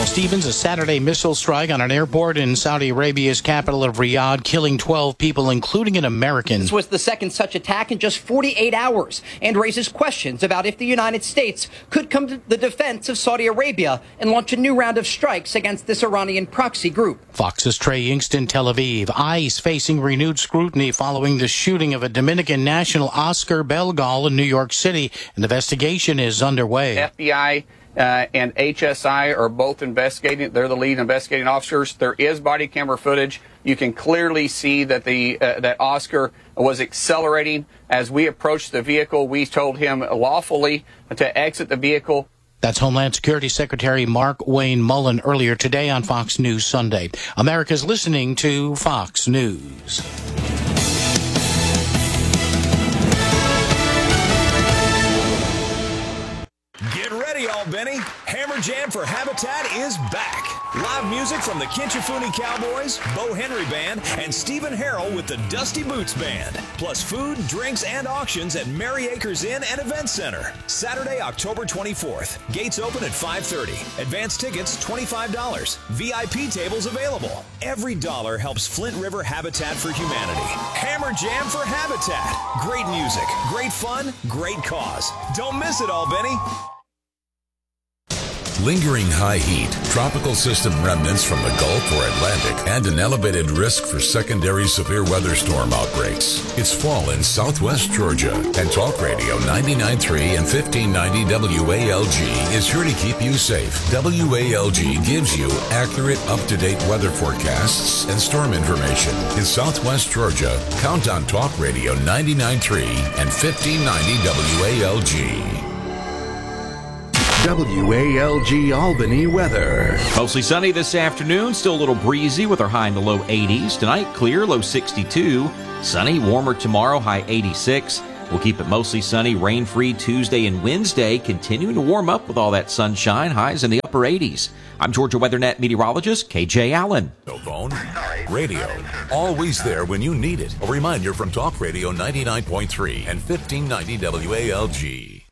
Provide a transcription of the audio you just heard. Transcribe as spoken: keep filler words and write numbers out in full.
Paul Stevens. A Saturday missile strike on an airport in Saudi Arabia's capital of Riyadh, killing twelve people, including an American. This was the second such attack in just forty-eight hours and raises questions about if the United States could come to the defense of Saudi Arabia and launch a new round of strikes against this Iranian proxy group. Fox's Trey Yingst in Tel Aviv. ICE facing renewed scrutiny following the shooting of a Dominican national, Oscar Belgal, in New York City. An investigation is underway. F B I uh, and H S I are both investigating. They're the lead investigating officers. There is body camera footage. You can clearly see that the uh, that Oscar was accelerating. As we approached the vehicle, we told him lawfully to exit the vehicle. That's Homeland Security Secretary Mark Wayne Mullen earlier today on Fox News Sunday. America's listening to Fox News. Get ready, Albany. Hammer Jam for Habitat is back. Live music from the Kinchafuni Cowboys, Bo Henry Band, and Stephen Harrell with the Dusty Boots Band. Plus food, drinks, and auctions at Merry Acres Inn and Event Center. Saturday, October twenty-fourth. Gates open at five thirty. Advance tickets, twenty-five dollars. V I P tables available. Every dollar helps Flint River Habitat for Humanity. Hammer Jam for Habitat. Great music, great fun, great cause. Don't miss it, Albany. Lingering high heat, tropical system remnants from the Gulf or Atlantic, and an elevated risk for secondary severe weather storm outbreaks. It's fall in southwest Georgia, and Talk Radio ninety-nine point three and fifteen ninety W A L G is here to keep you safe. W A L G gives you accurate, up-to-date weather forecasts and storm information. In southwest Georgia, count on Talk Radio ninety-nine point three and fifteen ninety W A L G. W A L G Albany weather. Mostly sunny this afternoon, still a little breezy with our high in the low eighties. Tonight, clear, low sixty-two. Sunny, warmer tomorrow, high eighty-six. We'll keep it mostly sunny, rain-free Tuesday and Wednesday, continuing to warm up with all that sunshine, highs in the upper eighties. I'm Georgia WeatherNet meteorologist K J Allen. No phone, radio, always there when you need it. A reminder from Talk Radio ninety-nine point three and fifteen ninety W A L G.